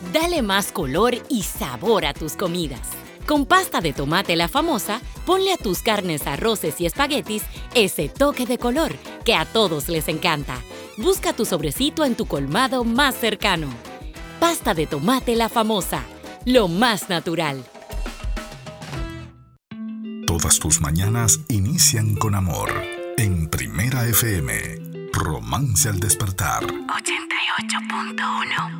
Dale más color y sabor a tus comidas. Con pasta de tomate La Famosa, ponle a tus carnes, arroces y espaguetis ese toque de color que a todos les encanta. Busca tu sobrecito en tu colmado más cercano. Pasta de tomate La Famosa, lo más natural. Todas tus mañanas inician con amor. En Primera FM, Romance al Despertar. 88.1